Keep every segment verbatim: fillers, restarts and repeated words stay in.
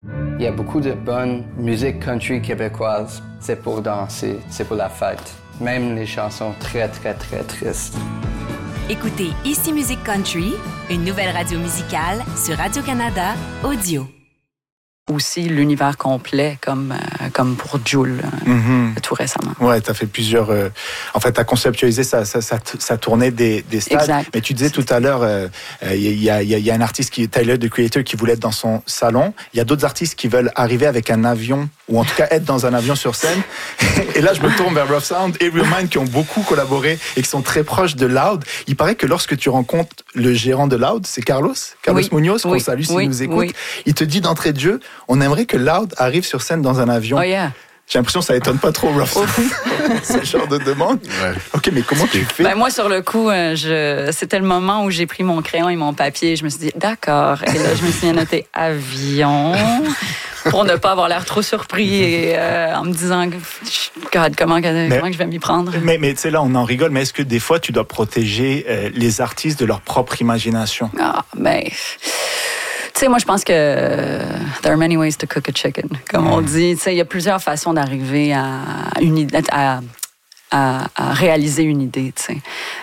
Il y a beaucoup de bonne musique country québécoise. C'est pour danser, c'est pour la fête. Même les chansons très, très, très tristes. Écoutez Ici Musique Country, une nouvelle radio musicale sur Radio-Canada Audio. Aussi l'univers complet, comme, euh, comme pour Jul, euh, mm-hmm. tout récemment. Ouais, tu as fait plusieurs... Euh, en fait, tu as conceptualisé sa, sa, sa, sa tournée des, des stades. Exact. Mais tu disais tout à l'heure, il euh, euh, y, a, y, a, y a un artiste, qui Tyler, the Creator, qui voulait être dans son salon. Il y a d'autres artistes qui veulent arriver avec un avion, ou en tout cas être dans un avion sur scène. Et là, je me tourne vers Rough Sound et Real Mind, qui ont beaucoup collaboré et qui sont très proches de Loud. Il paraît que lorsque tu rencontres le gérant de Loud, c'est Carlos, Carlos oui. Munoz, qu'on oui. salue s'il oui. nous écoute. Oui. Il te dit d'entrée de jeu, on aimerait que Loud arrive sur scène dans un avion. Oh yeah. J'ai l'impression que ça étonne pas trop Rough Sound, ce genre de demande. Ouais. Ok, mais comment tu fais? Ben moi, sur le coup, euh, je... c'était le moment où j'ai pris mon crayon et mon papier. Je me suis dit, d'accord. Et là, je me suis noté avion pour ne pas avoir l'air trop surpris et euh, en me disant, God, comment, mais, comment je vais m'y prendre? Mais, mais tu sais, là, on en rigole, mais est-ce que des fois, tu dois protéger euh, les artistes de leur propre imagination? Ah, ben... Tu sais, moi, je pense que there are many ways to cook a chicken, comme on dit. Tu sais, il y a plusieurs façons d'arriver à une idée, à, à, à réaliser une idée, tu sais.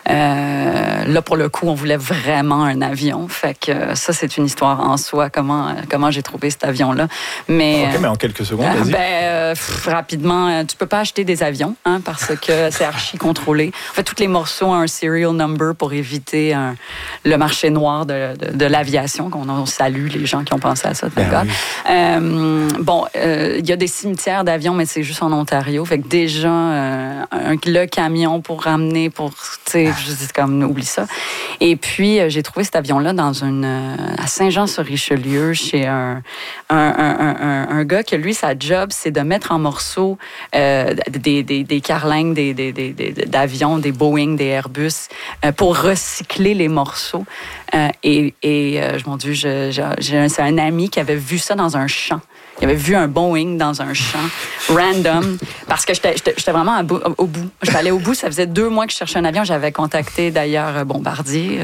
Euh, là, pour le coup, on voulait vraiment un avion. Fait que ça, c'est une histoire en soi, comment, comment j'ai trouvé cet avion-là. Mais, OK, mais en quelques secondes, euh, vas-y. Ben, euh, pff, rapidement, tu peux pas acheter des avions, hein, parce que c'est archi contrôlé. En fait, tous les morceaux ont un serial number pour éviter un, le marché noir de, de, de l'aviation, qu'on on salue les gens qui ont pensé à ça, ben oui. euh, bon, il euh, y a des cimetières d'avions, mais c'est juste en Ontario. Fait que déjà, euh, un, le camion pour ramener, pour, tu sais, c'est comme, oublie ça. Et puis, euh, j'ai trouvé cet avion-là dans une, euh, à Saint-Jean-sur-Richelieu, chez un, un, un, un, un gars que, lui, sa job, c'est de mettre en morceaux euh, des, des, des carlingues, des, des, des, des, d'avions, des Boeing, des Airbus, euh, pour recycler les morceaux. Euh, et, et euh, mon Dieu, je, je, j'ai, c'est un ami qui avait vu ça dans un champ. Il avait vu un Boeing dans un champ, random, parce que j'étais, j'étais, j'étais vraiment bout, au bout. Je suis allée au bout, ça faisait deux mois que je cherchais un avion. J'avais contacté d'ailleurs Bombardier.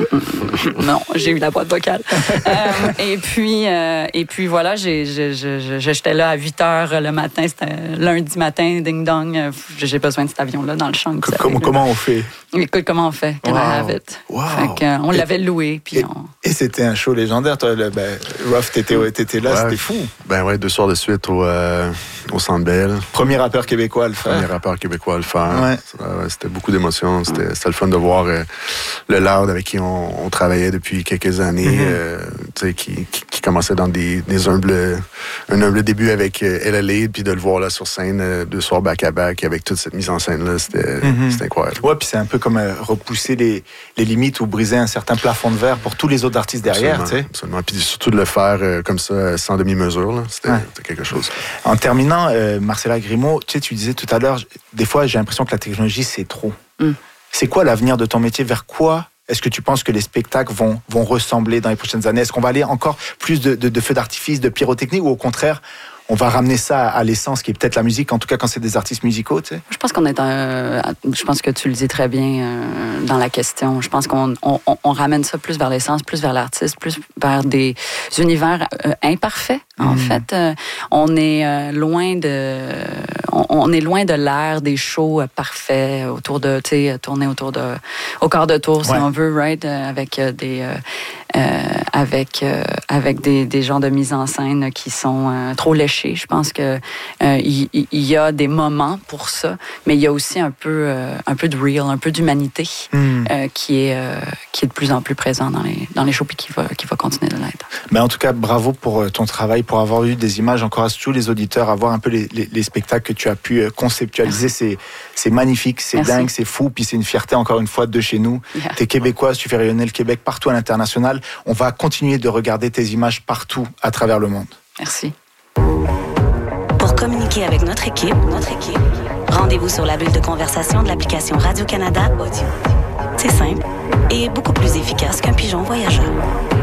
Non, j'ai eu la boîte vocale. Euh, et, puis, euh, et puis voilà, j'ai, j'ai, j'ai, j'étais là à huit heures le matin, c'était lundi matin, ding-dong. J'ai besoin de cet avion-là dans le champ. Comment, comment on fait? Écoute, comment on fait? Can wow. I have it? Wow. Fait qu'on l'avait loué. Puis et, on... et c'était un show légendaire. Toi, le, ben, Ruff, t'étais, t'étais là, ouais. C'était fou. Ben ouais, deux soirs de suite au, euh, au Centre Bell. Premier rappeur québécois à le faire. Premier rappeur québécois à le faire. Ouais. Euh, c'était beaucoup d'émotions. C'était, c'était le fun de voir euh, le Loud avec qui on, on travaillait depuis quelques années, mm-hmm. euh, tu sais, qui, qui, qui commençait dans des, des humbles, un humble début avec euh, L L A, puis de le voir là sur scène euh, deux soirs back-à-back avec toute cette mise en scène-là, c'était, mm-hmm. c'était incroyable. Ouais, puis c'est un peu comme euh, repousser les, les limites ou briser un certain plafond de verre pour tous les autres artistes derrière, tu sais. Absolument. Puis surtout de le faire euh, comme ça, sans demi-mesure, là. C'était, ouais. c'était quelque chose. En terminant, euh, Marcella Grimaud, tu sais, tu disais tout à l'heure, des fois, j'ai l'impression que la technologie, c'est trop. Mm. C'est quoi l'avenir de ton métier? Vers quoi est-ce que tu penses que les spectacles vont, vont ressembler dans les prochaines années? Est-ce qu'on va aller encore plus de, de, de feux d'artifice, de pyrotechnie, ou au contraire, on va ramener ça à l'essence qui est peut-être la musique, en tout cas quand c'est des artistes musicaux, tu sais? Je pense qu'on est un, je pense que tu le dis très bien euh, dans la question. Je pense qu'on on, on ramène ça plus vers l'essence, plus vers l'artiste, plus vers des univers euh, imparfaits. En mmh. fait, euh, on est euh, loin de, on, on est loin de l'ère des shows euh, parfaits autour de, tu sais, tourner autour de, au quart de tour, si ouais. on veut, right, euh, avec euh, des, euh, euh, avec euh, avec des, des genres de mise en scène qui sont euh, trop léchés. Je pense que euh, il, il y a des moments pour ça, mais il y a aussi un peu, euh, un peu de real, un peu d'humanité mmh. euh, qui est, euh, qui est de plus en plus présent dans les, dans les shows, puis qui va, qui va continuer de l'être. Mais en tout cas, bravo pour ton travail, pour avoir eu des images. Encourage tous les auditeurs à voir un peu les, les, les spectacles que tu as pu conceptualiser. C'est, c'est magnifique, c'est Merci. dingue, c'est fou, puis c'est une fierté encore une fois de chez nous. Yeah. T'es québécoise, tu fais rayonner le Québec partout à l'international. On va continuer de regarder tes images partout à travers le monde. Merci. Pour communiquer avec notre équipe, notre équipe, rendez-vous sur la bulle de conversation de l'application Radio-Canada Audio. C'est simple et beaucoup plus efficace qu'un pigeon voyageur.